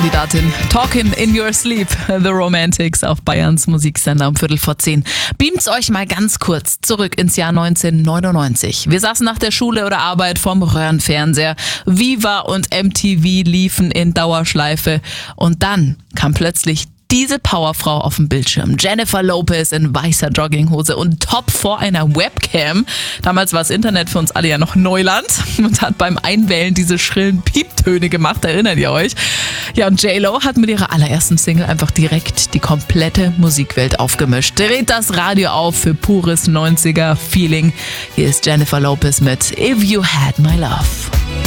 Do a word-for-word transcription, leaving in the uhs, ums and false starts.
Kandidatin. Talkin' in Your Sleep, The Romantics auf Bayerns Musiksender um Viertel vor zehn. Beamt's euch mal ganz kurz zurück ins Jahr neunzehnhundertneunundneunzig. Wir saßen nach der Schule oder Arbeit vorm Röhrenfernseher. Viva und M T V liefen in Dauerschleife. Und dann kam plötzlich diese Powerfrau auf dem Bildschirm. Jennifer Lopez in weißer Jogginghose und top vor einer Webcam. Damals war das Internet für uns alle ja noch Neuland und hat beim Einwählen diese schrillen Pieptöne gemacht, erinnert ihr euch? Ja, und J-Lo hat mit ihrer allerersten Single einfach direkt die komplette Musikwelt aufgemischt. Dreht das Radio auf für pures neunziger-Feeling. Hier ist Jennifer Lopez mit If You Had My Love.